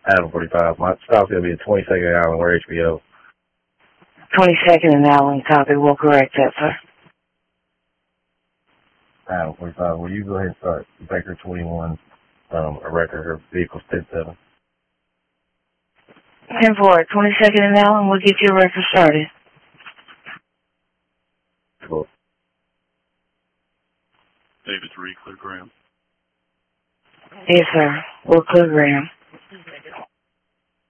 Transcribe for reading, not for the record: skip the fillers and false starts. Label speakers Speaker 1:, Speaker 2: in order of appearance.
Speaker 1: Adam 45. My stop's going to be at 22nd Island where HBO.
Speaker 2: 22nd and Allen, copy. We'll correct that, sir.
Speaker 1: Adam 45. Will you go ahead and start Baker 21, a record of vehicles 10-7?
Speaker 2: 10-4, 22nd and Allen, we'll get your record started.
Speaker 1: Cool.
Speaker 3: David 3, clear Graham.
Speaker 2: Yes, sir. We'll clear Graham.